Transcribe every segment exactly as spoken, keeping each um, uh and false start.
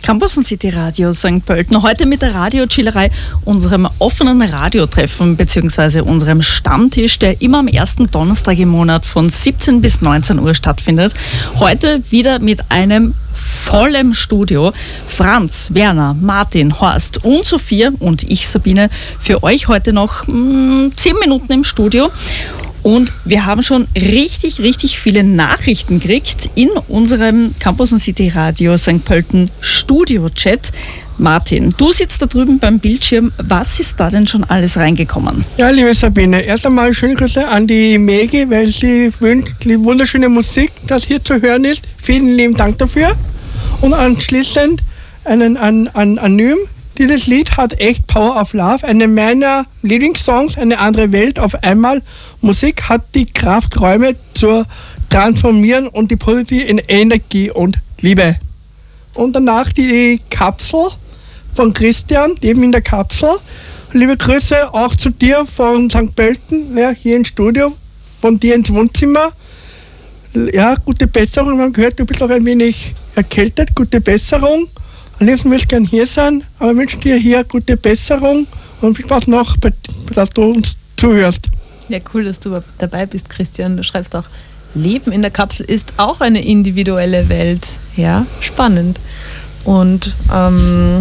Campus und City Radio Sankt Pölten. Heute mit der Radio-Chillerei, unserem offenen Radiotreffen bzw. unserem Stammtisch, der immer am ersten Donnerstag im Monat von siebzehn bis neunzehn Uhr stattfindet. Heute wieder mit einem vollen Studio. Franz, Werner, Martin, Horst und Sophia und ich, Sabine, für euch heute noch mh, zehn Minuten im Studio. Und wir haben schon richtig, richtig viele Nachrichten gekriegt in unserem Campus und City Radio Sankt Pölten Studio-Chat. Martin, du sitzt da drüben beim Bildschirm. Was ist da denn schon alles reingekommen? Ja, liebe Sabine, erst einmal schöne Grüße an die Megi, weil sie wünscht die wunderschöne Musik, das hier zu hören ist. Vielen lieben Dank dafür. Und anschließend einen an, an Anym. Dieses Lied hat echt Power of Love, eine meiner Lieblingssongs, eine andere Welt auf einmal. Musik hat die Kraft, Räume zu transformieren und die positive in Energie und Liebe. Und danach die Kapsel von Christian, Leben in der Kapsel. Liebe Grüße auch zu dir von Sankt Pölten, ja, hier im Studio, von dir ins Wohnzimmer. Ja, gute Besserung, wir haben gehört, du bist auch ein wenig erkältet, gute Besserung. Am liebsten willst du gern hier sein, aber wir wünschen dir hier gute Besserung und viel Spaß noch, dass du uns zuhörst. Ja, cool, dass du dabei bist, Christian. Du schreibst auch, Leben in der Kapsel ist auch eine individuelle Welt. Ja, spannend. Und ähm,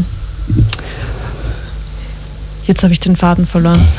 jetzt habe ich den Faden verloren.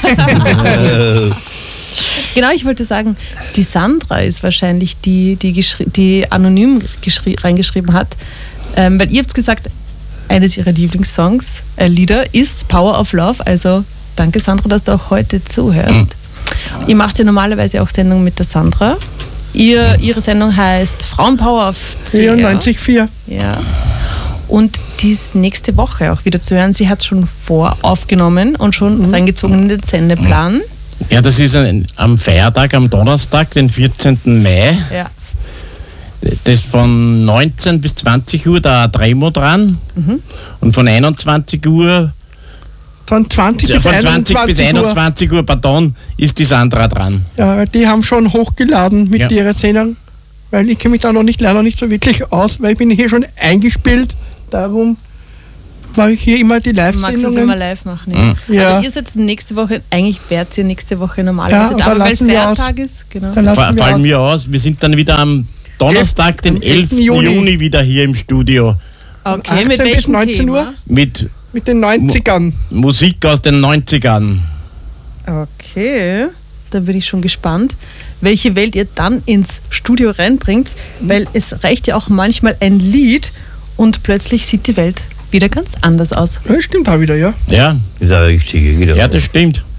Genau, ich wollte sagen, die Sandra ist wahrscheinlich die, die, geschri- die anonym geschri- reingeschrieben hat. Ähm, weil ihr habt gesagt, eines ihrer Lieblingssongs, äh, Lieder, ist Power of Love. Also danke, Sandra, dass du auch heute zuhörst. Mhm. Ihr macht ja normalerweise auch Sendungen mit der Sandra. Ihr, ihre Sendung heißt Frauenpower auf C R. vierundneunzig Komma vier. Ja. Und die ist nächste Woche auch wieder zu hören. Sie hat es schon voraufgenommen und schon mhm. reingezogen in den Sendeplan. Ja, das ist ein, am Feiertag, am Donnerstag, den vierzehnten Mai. Ja. Das ist von neunzehn bis zwanzig Uhr da Tremo dran mhm. und von einundzwanzig Uhr von zwanzig von bis zwanzig einundzwanzig bis einundzwanzig Uhr, pardon, ist die Sandra dran. Ja, die haben schon hochgeladen mit ja. ihrer Sendung, weil ich kenne mich da noch nicht, leider nicht so wirklich aus, weil ich bin hier schon eingespielt, darum mache ich hier immer die Live-Sendungen. Du magst das immer live machen, ja. Mhm. ja. Aber ihr seid nächste Woche, eigentlich werdet ihr nächste Woche normalerweise ja, da, weil Feiertag ist. Genau. Fa- fallen wir aus, wir sind dann wieder am Donnerstag, den elften Juni wieder hier im Studio. Okay, mit welchem neunzehn Uhr? Thema? Mit, mit den neunzigern. Mu- Musik aus den neunzigern. Okay, da bin ich schon gespannt, welche Welt ihr dann ins Studio reinbringt, weil es reicht ja auch manchmal ein Lied und plötzlich sieht die Welt wieder ganz anders aus. Ja, stimmt auch wieder, ja. Ja, Das ist auch richtig, genau. ja, das stimmt.